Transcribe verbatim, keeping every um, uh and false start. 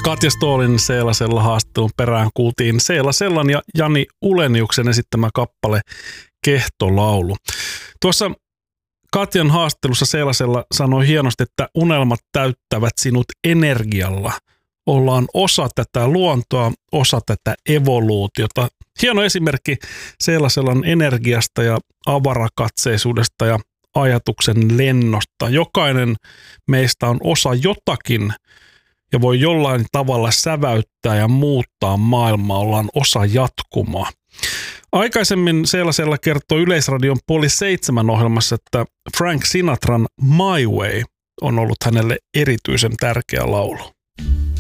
Katja Ståhlin Seelasella haastattelun perään kuultiin Seelasellan ja Jani Uleniuksen esittämä kappale Kehtolaulu. Tuossa Katjan haastattelussa Seelasella sanoi hienosti, että unelmat täyttävät sinut energialla. Ollaan osa tätä luontoa, osa tätä evoluutiota. Hieno esimerkki Seelasellan energiasta ja avarakatseisuudesta ja ajatuksen lennosta. Jokainen meistä on osa jotakin ja voi jollain tavalla säväyttää ja muuttaa maailmaa. Ollaan osa jatkumoa. Aikaisemmin Seelasella kertoi Yleisradion puoli seitsemän ohjelmassa, että Frank Sinatran My Way on ollut hänelle erityisen tärkeä laulu.